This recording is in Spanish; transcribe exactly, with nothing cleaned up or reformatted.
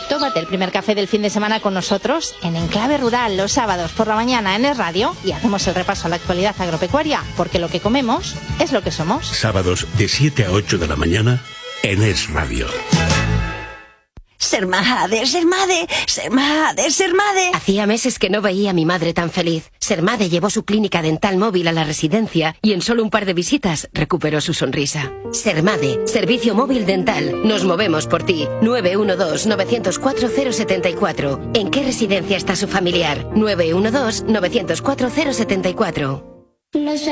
Tómate el primer café del fin de semana con nosotros en Enclave Rural los sábados por la mañana en Es Radio y hacemos el repaso a la actualidad agropecuaria, porque lo que comemos es lo que somos. Sábados de siete a ocho de la mañana en Es Radio. Ser madre, ser madre, ser madre, ser madre. Hacía meses que no veía a mi madre tan feliz. Sermade llevó su clínica dental móvil a la residencia y en solo un par de visitas recuperó su sonrisa. Sermade, servicio móvil dental. Nos movemos por ti. nueve uno dos, nueve cero cuatro, cero siete cuatro. ¿En qué residencia está su familiar? nueve uno dos, nueve cero cuatro, cero siete cuatro.